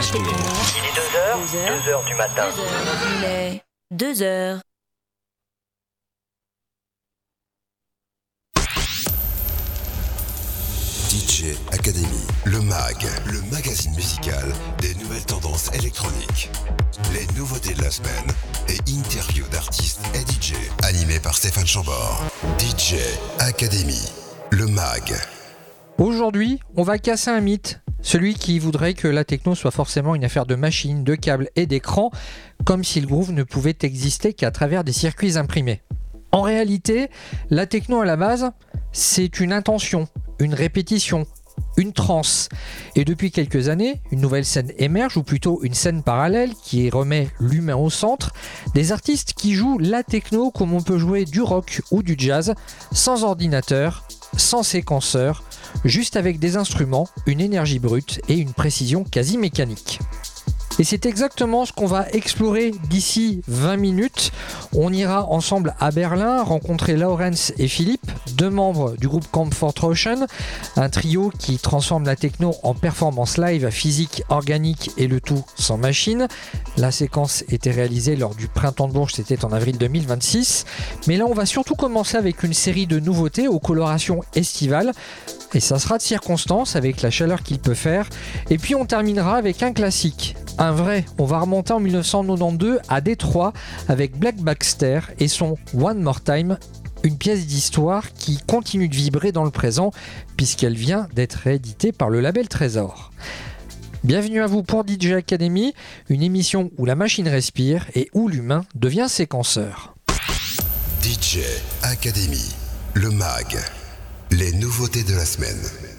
Flash Techno. Il est 2h du matin. 2h. Il est 2h. DJ Academy, le MAG, le magazine musical des nouvelles tendances électroniques. Les nouveautés de la semaine et interviews d'artistes et DJ. Animé par Stéphane Chambord. DJ Academy, le MAG. Aujourd'hui, on va casser un mythe. Celui qui voudrait que la techno soit forcément une affaire de machines, de câbles et d'écrans, comme si le groove ne pouvait exister qu'à travers des circuits imprimés. En réalité, la techno à la base, c'est une intention, une répétition, une transe. Et depuis quelques années, une nouvelle scène émerge, ou plutôt une scène parallèle qui remet l'humain au centre. Des artistes qui jouent la techno comme on peut jouer du rock ou du jazz, sans ordinateur, sans séquenceur, juste avec des instruments, une énergie brute et une précision quasi mécanique. Et c'est exactement ce qu'on va explorer d'ici 20 minutes. On ira ensemble à Berlin rencontrer Laurens et Philippe, deux membres du groupe Comfort Ocean, un trio qui transforme la techno en performance live, physique, organique et le tout sans machine. La séquence était réalisée lors du Printemps de Bourges, c'était en avril 2026. Mais là, on va surtout commencer avec une série de nouveautés aux colorations estivales. Et ça sera de circonstance avec la chaleur qu'il peut faire. Et puis on terminera avec un classique. Un vrai, on va remonter en 1992 à Détroit avec Black Baxter et son One More Time, une pièce d'histoire qui continue de vibrer dans le présent puisqu'elle vient d'être rééditée par le label Trésor. Bienvenue à vous pour DJ Academy, une émission où la machine respire et où l'humain devient séquenceur. DJ Academy, le MAG, les nouveautés de la semaine.